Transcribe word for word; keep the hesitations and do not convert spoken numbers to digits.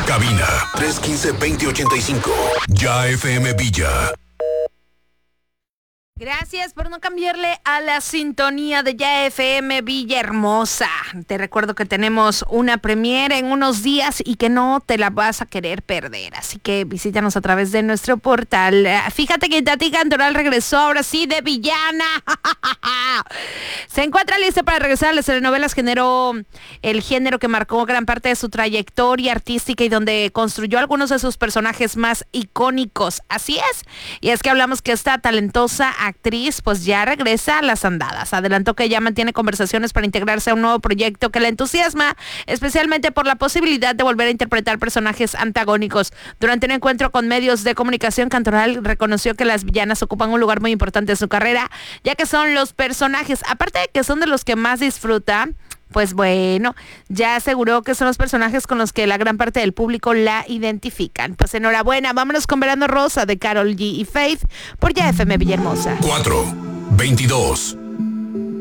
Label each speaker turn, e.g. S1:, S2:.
S1: Cabina tres uno cinco, dos cero ocho cinco. Ya F M Villa.
S2: Gracias por no cambiarle a la sintonía de Ya F M Villahermosa. Te recuerdo que tenemos una premiere en unos días y que no te la vas a querer perder. Así que visítanos a través de nuestro portal. Fíjate que Tati Cantoral regresó ahora sí de villana. Se encuentra lista para regresar a las telenovelas. Generó el género que marcó gran parte de su trayectoria artística y donde construyó algunos de sus personajes más icónicos. Así es. Y es que hablamos que esta talentosa actriz pues ya regresa a las andadas. Adelantó que ya mantiene conversaciones para integrarse a un nuevo proyecto que la entusiasma, especialmente por la posibilidad de volver a interpretar personajes antagónicos. Durante un encuentro con medios de comunicación, Cantoral reconoció que las villanas ocupan un lugar muy importante en su carrera, ya que son los personajes, aparte de que son de los que más disfruta, pues bueno, ya aseguró que son los personajes con los que la gran parte del público la identifican. Pues enhorabuena, vámonos con Verano Rosa de Karol G y Faith por Ya F M Villahermosa.
S1: cuatro, veintidós.